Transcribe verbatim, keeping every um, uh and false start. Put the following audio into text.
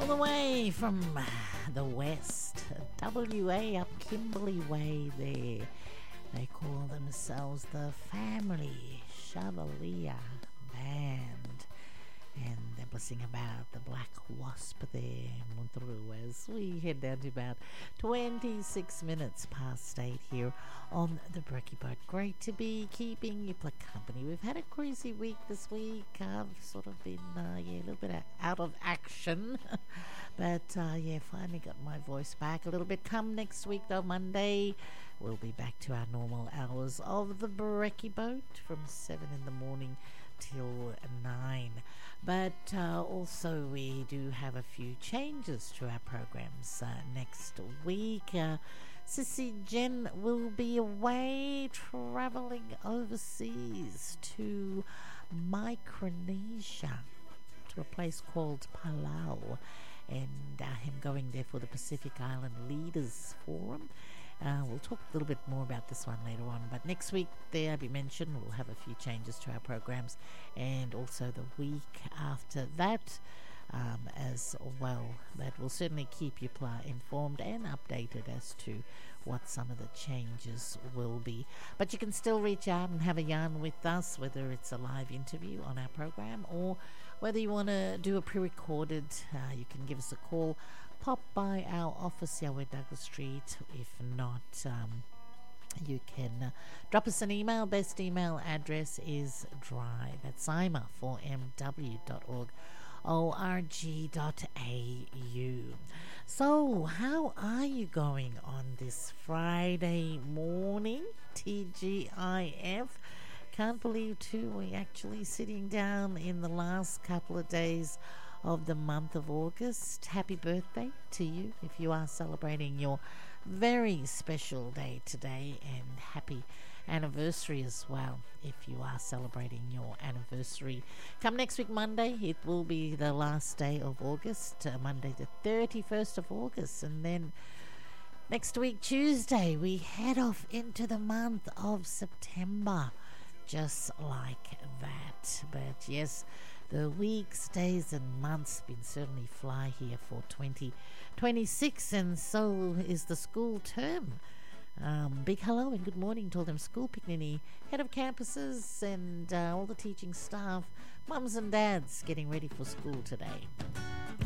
the way from the west, W A up Kimberley Way there. They call themselves the Family Chevalier Band. And they're blessing about the Black Wasp there, Montreux, as we head down to about twenty-six minutes past eight here on the Brekkie Boat. Great to be keeping you company. We've had a crazy week this week. I've sort of been, uh, yeah, a little bit out of action. but, uh, yeah, finally got my voice back a little bit. Come next week, though, Monday, we'll be back to our normal hours of the Brekkie Boat from seven in the morning till nine. But uh, also we do have a few changes to our programs uh, next week. Uh, Sissy Jen will be away travelling overseas to Micronesia, to a place called Palau, and uh, him going there for the Pacific Island Leaders Forum. Uh, we'll talk a little bit more about this one later on, but next week, there be mentioned, we'll have a few changes to our programs, and also the week after that um, as well. That will certainly keep you pl- informed and updated as to what some of the changes will be. But you can still reach out and have a yarn with us, whether it's a live interview on our program or whether you want to do a pre-recorded. Uh, you can give us a call. Pop by our office, Yahweh Douglas Street. If not, um, you can uh, drop us an email. Best email address is drive at sima four m w dot org dot a u. So, how are you going on this Friday morning? T G I F. Can't believe, too, we're actually sitting down in the last couple of days of the month of August. Happy birthday to you if you are celebrating your very special day today, and happy anniversary as well if you are celebrating your anniversary. Come next week Monday, it will be the last day of August, uh, Monday the thirty-first of August, and then next week Tuesday we head off into the month of September, just like that. But yes, the weeks, days and months been certainly fly here for twenty twenty-six, and so is the school term. Um, big hello and good morning to all them school picnic head of campuses and uh, all the teaching staff, mums and dads getting ready for school today.